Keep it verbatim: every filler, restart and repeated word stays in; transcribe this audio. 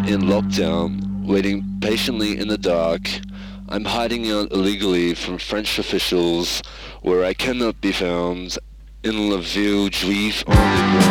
in lockdown, waiting patiently in the dark. I'm hiding out illegally from French officials where I cannot be found in La Ville Juive underground.